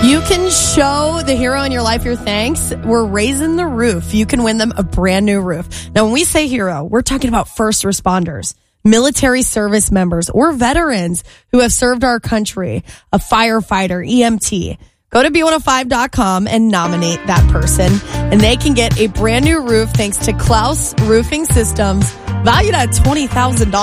you can show the hero in your life your thanks, we're raising the roof. You can win them a brand new roof. Now, when we say hero, we're talking about first responders, military service members, or veterans who have served our country, a firefighter, EMT. Go to B105.com and nominate that person, and they can get a brand new roof thanks to Klaus Roofing Systems, valued at $20,000.